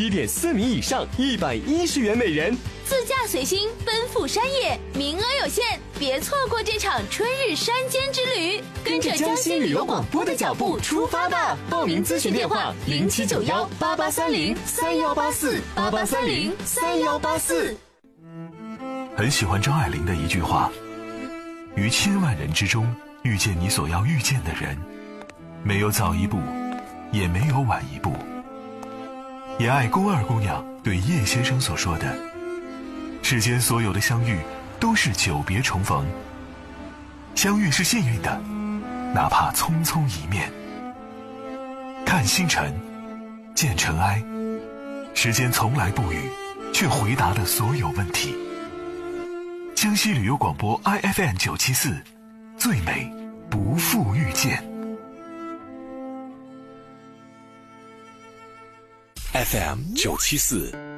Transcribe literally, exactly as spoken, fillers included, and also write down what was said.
一点四米以上一百一十元每人。 自驾随心奔赴山野，名额有限，别错过这场春日山间之旅。 跟着江西旅游广播的脚步出发吧！报名咨询电话：零七九幺八八三零三幺八四八八三零三幺八四。 很喜欢张爱玲的一句话：于千万人之中遇见你所要遇见的人，没有早一步，也没有晚一步。也爱宫二姑娘对叶先生所说的：世间所有的相遇都是久别重逢，相遇是幸运的，哪怕匆匆一面。看星辰，见尘埃，时间从来不语，却回答了所有问题。江西旅游广播 I F M 九七四，最美不负遇见。 F M 九七四